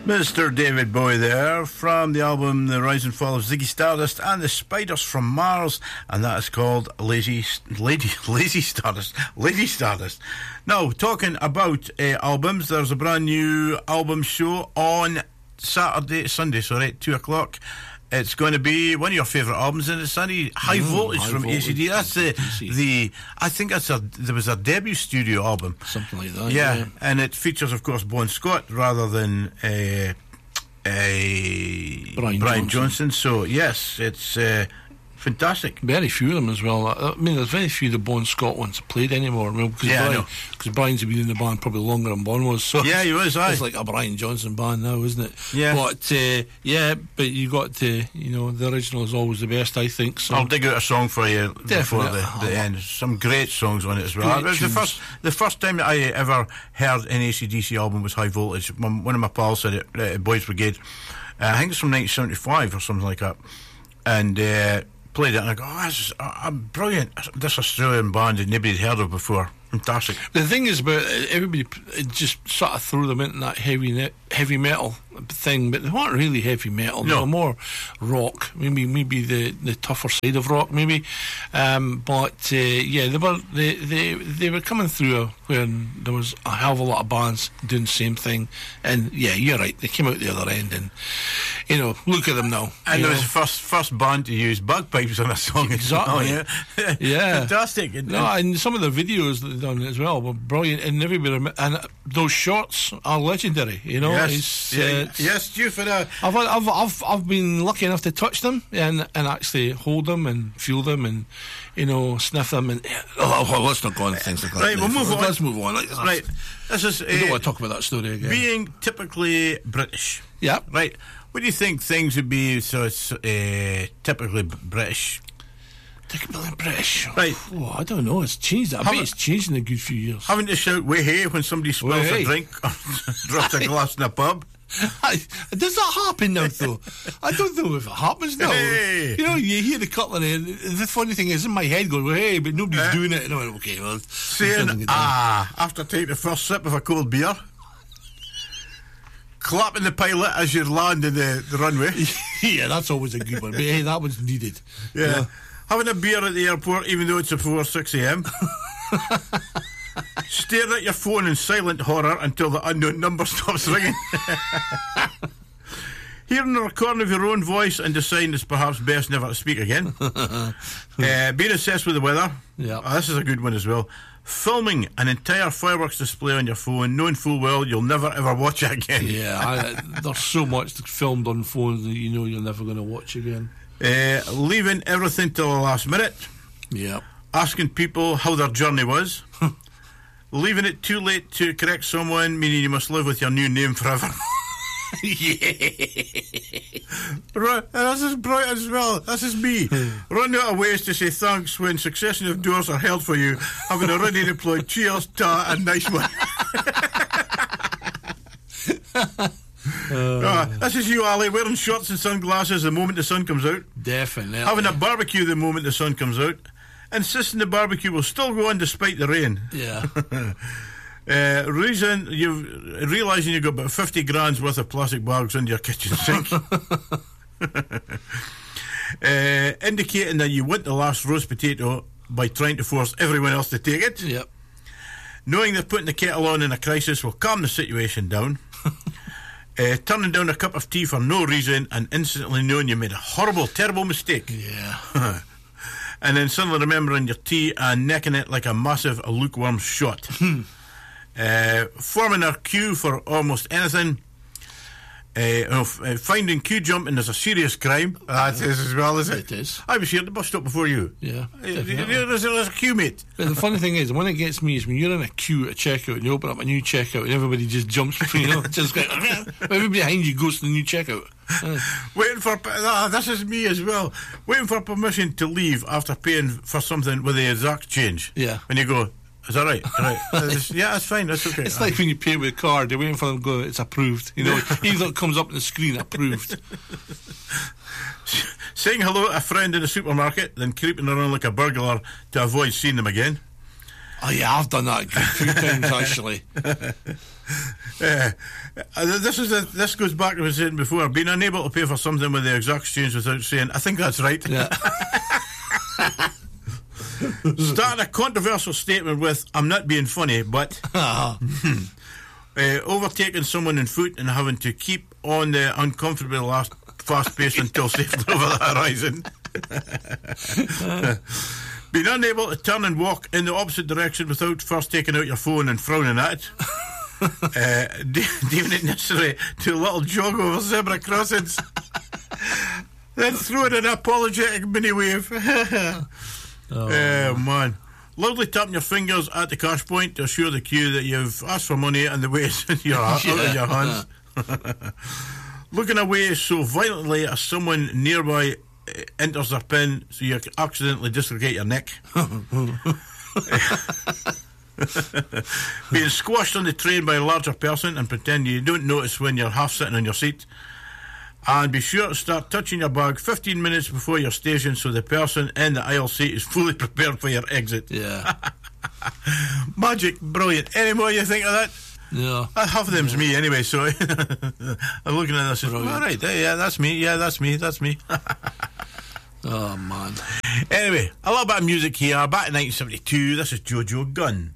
Mr. David Bowie there, from the album The Rise and Fall of Ziggy Stardust and the Spiders from Mars, and that is called Lazy Stardust. Lady Stardust. Now, talking about albums, there's a brand new album show on Sunday, at 2 o'clock. It's going to be one of your favourite albums, and it's High Voltage from ACD. That's I think there was a debut studio album, something like that. Yeah, and it features, of course, Bon Scott rather than Brian Johnson. So yes, it's fantastic. Very few of them as well. I mean, there's very few of the Bon Scott ones played anymore. Because Brian's been in the band probably longer than Bon was. So yeah, he was. It's like a Brian Johnson band now, isn't it? Yeah. But you got to, the original is always the best, I think. So I'll dig out a song for you before the end. Some great songs on it as well. It was the first time that I ever heard an AC/DC album was High Voltage. One of my pals said it, Boys Brigade. I think it's from 1975 or something like that, and played it, and I go, this is brilliant. This Australian band that nobody had heard of before. Fantastic. The thing is about everybody just sort of threw them into that heavy metal thing, but they weren't really heavy metal. They were more rock, maybe the tougher side of rock, maybe. They were coming through when there was a hell of a lot of bands doing the same thing, and yeah, you're right. They came out the other end, and look at them now. And it was the first band to use bagpipes on a song. Exactly. Yeah. Fantastic. And some of the videos that they've done as well were brilliant, and everybody, and those shorts are legendary. Yes, due for that. I've been lucky enough to touch them and actually hold them and feel them and sniff them and let's not go on things like that. Right, we'll move on. Let's move on. Right, this is. I don't want to talk about that story again. Being typically British. Yeah. Right. What do you think things would be? So it's typically British. Typically British. Right. Oh, I don't know. It's changed. I bet it's changed in a good few years. Having to shout "way hey" when somebody spills a drink or drops a glass in a pub. Does that happen now, though? I don't know if it happens now. Hey. You hear the cutlery, and the funny thing is, in my head going, well, hey, but nobody's doing it. And I went, okay, well, saying after taking the first sip of a cold beer, clapping the pilot as you're landing the runway. Yeah, that's always a good one. But hey, that one's needed. Yeah. Having a beer at the airport, even though it's before 6 a.m. Stare at your phone in silent horror until the unknown number stops ringing. Hearing the recording of your own voice and deciding it's perhaps best never to speak again. Being obsessed with the weather. Yeah. This is a good one as well. Filming an entire fireworks display on your phone, knowing full well you'll never ever watch it again. Yeah, there's so much filmed on phones that you're never going to watch again. Leaving everything till the last minute. Yeah. Asking people how their journey was. Leaving it too late to correct someone, meaning you must live with your new name forever. Yeah. Right, this is brilliant as well. This is me. Running out of ways to say thanks when succession of doors are held for you, having already deployed cheers, ta, and nice one. This is you, Ali, wearing shorts and sunglasses the moment the sun comes out. Definitely. Having a barbecue the moment the sun comes out. Insisting the barbecue will still go on despite the rain. Yeah. Realising you've got about 50 grand's worth of plastic bags under your kitchen sink. Indicating that you want the last roast potato by trying to force everyone else to take it. Yep. Knowing that putting the kettle on in a crisis will calm the situation down. Turning down a cup of tea for no reason and instantly knowing you made a horrible, terrible mistake. Yeah. And then suddenly remembering your tea and necking it like a massive lukewarm shot. Forming a queue for almost anything. Finding queue jumping is a serious crime. That is as well, is it? It is. I was here at the bus stop before you. Yeah. There's a queue, mate. But the funny thing is, when it gets me is when you're in a queue at a checkout and you open up a new checkout and everybody just jumps, just like, everybody behind you goes to the new checkout. Waiting for this is me as well. Waiting for permission to leave after paying for something with the exact change. Yeah. When you go, is that right? Yeah, that's fine. That's okay. It's like when you pay with a card, you're waiting for them to go, it's approved. Even though it comes up on the screen, approved. Saying hello to a friend in the supermarket, then creeping around like a burglar to avoid seeing them again. Oh yeah, I've done that a few times actually. This goes back to what I was saying before. Being unable to pay for something with the exact exchange without saying, I think that's right. Yeah. Starting a controversial statement with, I'm not being funny, but overtaking someone in foot and having to keep on the uncomfortable fast pace until safely over the horizon. Being unable to turn and walk in the opposite direction without first taking out your phone and frowning at it. Deeming it necessary to a little jog over zebra crossings. Then throw in an apologetic mini wave. Man. Loudly tapping your fingers at the cash point to assure the queue that you've asked for money and the way it's in out of your hands. Looking away so violently as someone nearby enters their pin so you accidentally dislocate your neck. Being squashed on the train by a larger person and pretend you don't notice when you're half sitting on your seat. And be sure to start touching your bag 15 minutes before your station so the person in the aisle seat is fully prepared for your exit. Yeah. Magic, brilliant. Any more you think of that? Yeah. Half of them's me anyway, so I'm looking at this and all right, yeah, that's me, that's me. Oh, man. Anyway, a little bit of music here. Back in 1972, this is Jojo Gunn.